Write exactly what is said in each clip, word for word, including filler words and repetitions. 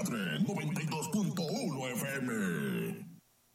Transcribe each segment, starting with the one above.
Desmadre noventa y dos punto uno F M.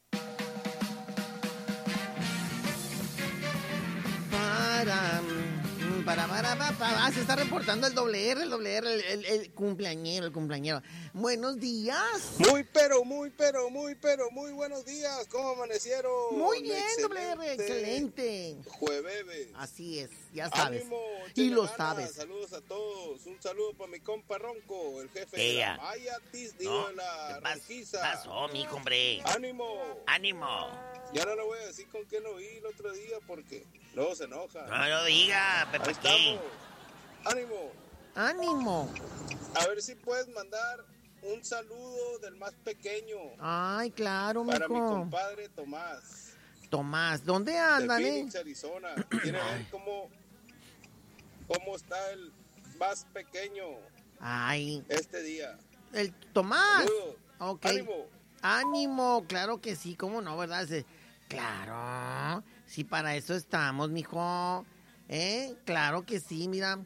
Para, para, para, para, para. Ah, se está reportando el doble R, el doble R, el, el, el cumpleañero, el cumpleañero. Buenos días. Muy, pero, muy, pero, muy, pero, muy buenos días. ¿Cómo amanecieron? Muy bien, doble R, excelente. Jueves. Así es, ya sabes. Ánimo, y lo ganas. sabes. Saludos a todos. Un saludo para mi compa Ronco, el jefe Ella. de la Maya Tis, digo, No, de la ¿qué pas- Ronquiza. pasó, mijo, hombre? Ánimo. ¡Ánimo! Ya no le voy a decir con qué lo vi el otro día porque luego se enoja. No lo diga, Ahí Pepe, ¿qué? estamos. Ánimo. Ánimo. A ver si puedes mandar un saludo del más pequeño Ay, claro, para mi mijo. compadre Tomás. Tomás, ¿dónde De andan, eh? Phoenix, Arizona. Quiere ver cómo, cómo está el más pequeño Ay, este día. el Tomás. Saludos. Ok. Ánimo. Ánimo, claro que sí, ¿cómo no, verdad? Se- Claro, sí, para eso estamos, mijo. ¿Eh? Claro que sí, mira.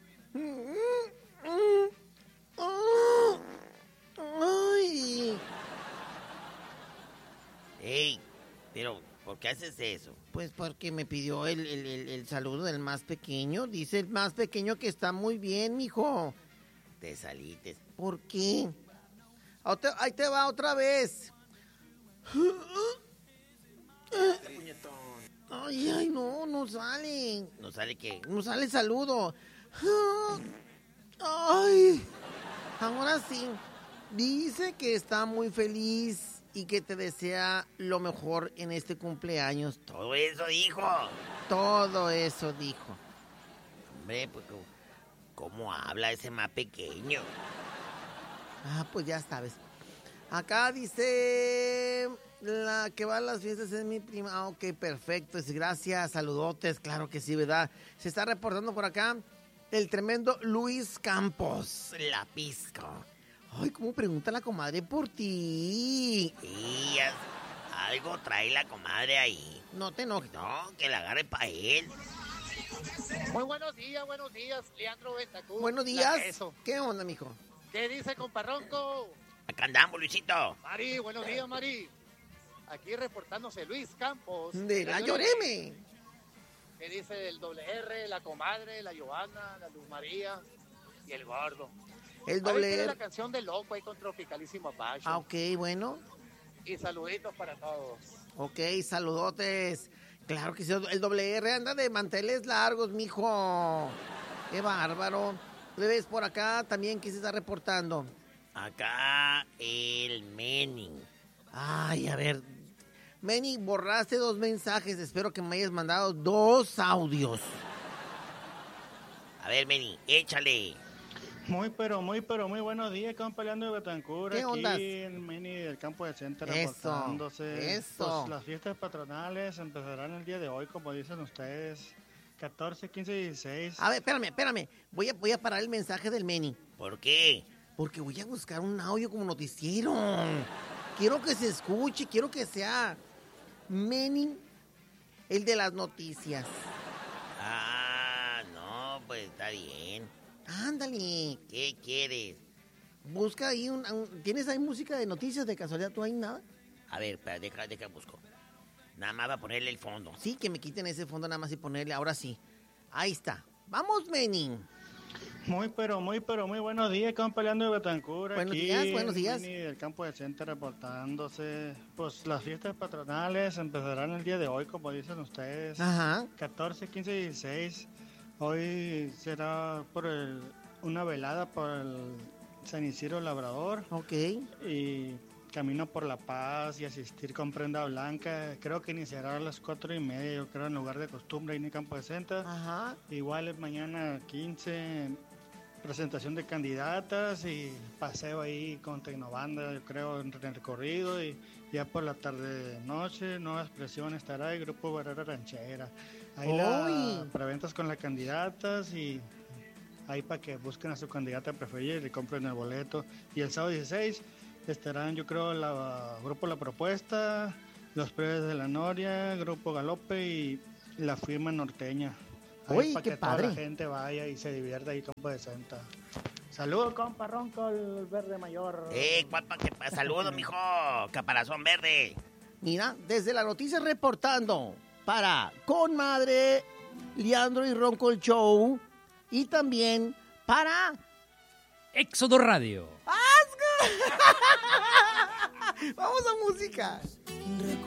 Ay. Ey, pero, ¿por qué haces eso? Pues porque me pidió el, el- el- el saludo del más pequeño. Dice el más pequeño que está muy bien, mijo. Te salites. ¿Por qué? Ahí te, ahí te va otra vez. Ay, ay, no, no sale. ¿No sale qué? No sale saludo. Ay, ahora sí. Dice que está muy feliz y que te desea lo mejor en este cumpleaños. Todo eso dijo. Todo eso dijo. Hombre, pues, ¿cómo- ¿cómo habla ese más pequeño? Ah, pues ya sabes. Acá dice la que va a las fiestas es mi prima. Ah, ok, perfecto. Es- Gracias, saludotes. Claro que sí, ¿verdad? Se está reportando por acá el tremendo Luis Campos, la pizca. Ay, ¿cómo pregunta la comadre por ti? Y ya- algo trae la comadre ahí. No te enojes. No, que la agarre para él. Muy buenos días, buenos días, Leandro Bentacú. Buenos La días. Queso. ¿Qué onda, mijo? ¿Qué dice, comparronco? Acá andamos, Luisito. Mari, buenos días, Mari. Aquí reportándose Luis Campos. De la Lloreme. ¿Qué dice el doble R, la comadre, la Giovanna, la Luz María y el gordo? El Ahí doble tiene la R. canción de Loco ahí con Tropicalísimo Apache. Ah, ok, bueno. Y saluditos para todos. Ok, saludotes. Claro que sí, el doble R anda de manteles largos, mijo. Qué bárbaro. ¿Le ves por acá también que se está reportando? Acá el Menning. Ay, a ver. Meni, borraste dos mensajes. Espero que me hayas mandado dos audios. A ver, Menning, échale. Muy, pero, muy, pero, muy buenos días, compa Leandro de Betancur. ¿Qué aquí ondas? en Meni del campo de Centro Eso, reportándose. eso. Pues las fiestas patronales empezarán el día de hoy, como dicen ustedes. catorce, quince y dieciséis. A ver, espérame, espérame. Voy a, voy a parar el mensaje del Meni. ¿Por qué? Porque voy a buscar un audio como noticiero. Quiero que se escuche, quiero que sea Meni, el de las noticias. Ah, no, pues está bien. Ándale. ¿Qué quieres? Busca ahí un, un- ¿Tienes ahí música de noticias de casualidad? ¿Tú ahí nada? A ver, espera, deja, deja, busco. Nada más va a ponerle el fondo. Sí, que me quiten ese fondo nada más y ponerle, ahora sí. Ahí está. Vamos, Meni. Muy, pero, muy, pero, muy buenos días, compa Leandro de Betancur. Buenos aquí días, buenos en días. Meni del campo de Centro reportándose. Pues las fiestas patronales empezarán el día de hoy, como dicen ustedes. Ajá. catorce, quince y dieciséis. Hoy será por el, una velada por el San Isidro Labrador Ok. y camino por La Paz y asistir con prenda blanca. Creo que iniciará a las cuatro y media, yo creo, en lugar de costumbre, ahí en el campo de Centro. Ajá. Igual es mañana quince, presentación de candidatas y paseo ahí con Tecnobanda, yo creo, en el recorrido. Y ya por la tarde noche, Nueva Expresión estará el grupo Barrera Ranchera. Ahí la ¡Uy! preventas con las candidatas y ahí para que busquen a su candidata preferida y le compren el boleto. Y el sábado dieciséis estarán, yo creo, la grupo La Propuesta, los Plebes de la Noria, grupo Galope y la firma norteña. Ahí ¡Uy, para qué que toda padre! la gente vaya y se divierta ahí campo de Santa. Saludos, compa Ronco, el verde mayor. Eh, guapa, que pa- saludos, mijo. Caparazón verde. Mira, desde la noticia reportando para Con Madre, Leandro y Ronco el Show, y también para Éxodo Radio. Vamos a música.